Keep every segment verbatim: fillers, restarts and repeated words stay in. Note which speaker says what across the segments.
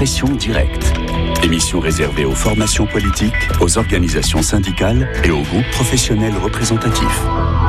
Speaker 1: Expression directe. Émission réservée aux formations politiques, aux organisations syndicales et aux groupes professionnels représentatifs.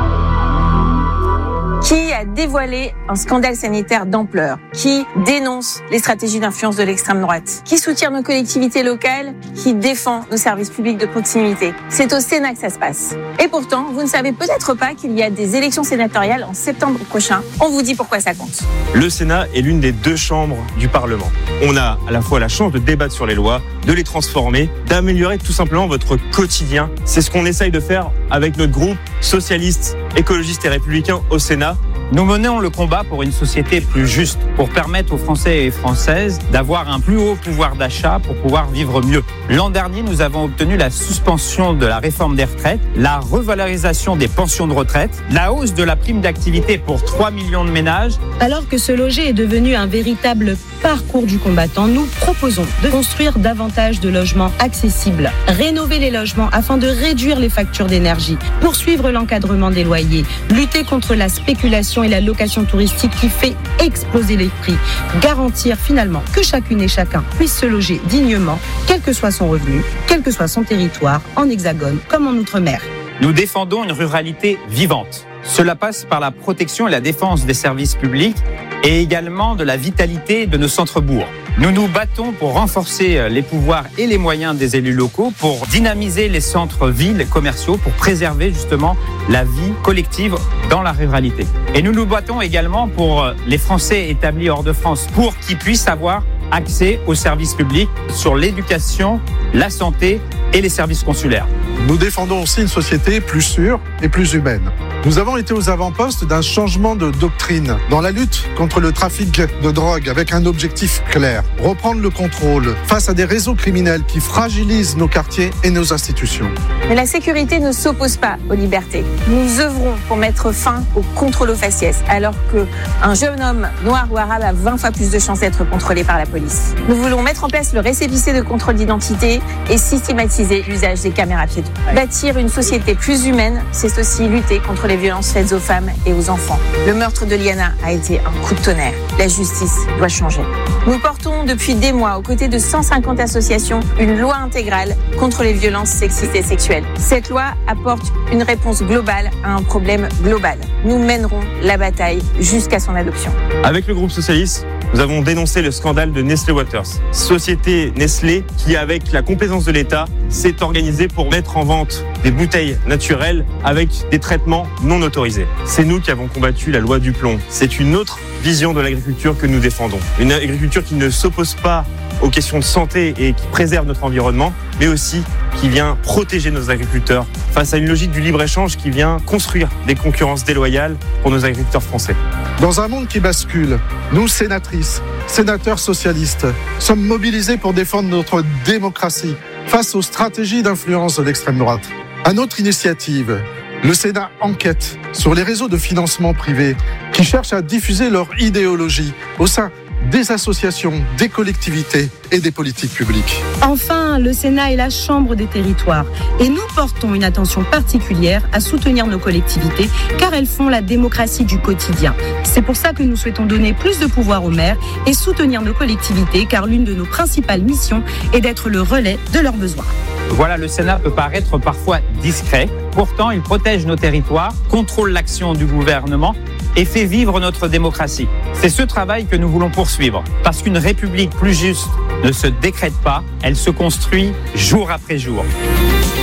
Speaker 2: Qui a dévoilé un scandale sanitaire d'ampleur? Qui dénonce les stratégies d'influence de l'extrême droite? Qui soutient nos collectivités locales? Qui défend nos services publics de proximité? C'est au Sénat que ça se passe. Et pourtant, vous ne savez peut-être pas qu'il y a des élections sénatoriales en septembre prochain. On vous dit pourquoi ça compte.
Speaker 3: Le Sénat est l'une des deux chambres du Parlement. On a à la fois la chance de débattre sur les lois, de les transformer, d'améliorer tout simplement votre quotidien. C'est ce qu'on essaye de faire avec notre groupe socialiste, écologiste et républicain au Sénat.
Speaker 4: Nous menons le combat pour une société plus juste, pour permettre aux Français et Françaises d'avoir un plus haut pouvoir d'achat pour pouvoir vivre mieux. L'an dernier, nous avons obtenu la suspension de la réforme des retraites, la revalorisation des pensions de retraite, la hausse de la prime d'activité pour trois millions de ménages.
Speaker 5: Alors que se loger est devenu un véritable parcours du combattant, nous proposons de construire davantage de logements accessibles, rénover les logements afin de réduire les factures d'énergie, poursuivre l'encadrement des loyers, lutter contre la spéculation et la location touristique qui fait exploser les prix, garantir finalement que chacune et chacun puisse se loger dignement, quel que soit son revenu, quel que soit son territoire, en hexagone comme en outre-mer.
Speaker 4: Nous défendons une ruralité vivante. Cela passe par la protection et la défense des services publics et également de la vitalité de nos centres-bourgs. Nous nous battons pour renforcer les pouvoirs et les moyens des élus locaux, pour dynamiser les centres-villes commerciaux, pour préserver justement la vie collective dans la ruralité. Et nous nous battons également pour les Français établis hors de France, pour qu'ils puissent avoir accès aux services publics sur l'éducation, la santé et les services consulaires.
Speaker 6: Nous défendons aussi une société plus sûre et plus humaine. Nous avons été aux avant-postes d'un changement de doctrine dans la lutte contre le trafic de drogue avec un objectif clair, reprendre le contrôle face à des réseaux criminels qui fragilisent nos quartiers et nos institutions.
Speaker 2: Mais la sécurité ne s'oppose pas aux libertés. Nous œuvrons pour mettre fin au contrôle aux faciès, alors qu'un jeune homme noir ou arabe a vingt fois plus de chances d'être contrôlé par la police. Nous voulons mettre en place le récépissé de contrôle d'identité et systématiser l'usage des caméras piétons. Bâtir une société plus humaine, c'est aussi lutter contre les violences faites aux femmes et aux enfants. Le meurtre de Liana a été un coup de tonnerre. La justice doit changer. Nous portons depuis des mois, aux côtés de cent cinquante associations, une loi intégrale contre les violences sexistes et sexuelles. Cette loi apporte une réponse globale à un problème global. Nous mènerons la bataille jusqu'à son adoption.
Speaker 3: Avec le groupe socialiste, nous avons dénoncé le scandale de Nestlé Waters, société Nestlé qui, avec la complaisance de l'État, s'est organisée pour mettre en vente des bouteilles naturelles avec des traitements non autorisés. C'est nous qui avons combattu la loi du plomb. C'est une autre vision de l'agriculture que nous défendons. Une agriculture qui ne s'oppose pas aux questions de santé et qui préserve notre environnement, mais aussi qui vient protéger nos agriculteurs face à une logique du libre-échange qui vient construire des concurrences déloyales pour nos agriculteurs français.
Speaker 6: Dans un monde qui bascule, nous, sénatrices, sénateurs socialistes, sommes mobilisés pour défendre notre démocratie face aux stratégies d'influence de l'extrême droite. À notre initiative, le Sénat enquête sur les réseaux de financement privé qui cherchent à diffuser leur idéologie au sein des associations, des collectivités et des politiques publiques.
Speaker 5: Enfin, le Sénat est la chambre des territoires et nous portons une attention particulière à soutenir nos collectivités car elles font la démocratie du quotidien. C'est pour ça que nous souhaitons donner plus de pouvoir aux maires et soutenir nos collectivités car l'une de nos principales missions est d'être le relais de leurs besoins.
Speaker 4: Voilà, le Sénat peut paraître parfois discret. Pourtant, il protège nos territoires, contrôle l'action du gouvernement et fait vivre notre démocratie. C'est ce travail que nous voulons poursuivre. Parce qu'une République plus juste ne se décrète pas, elle se construit jour après jour.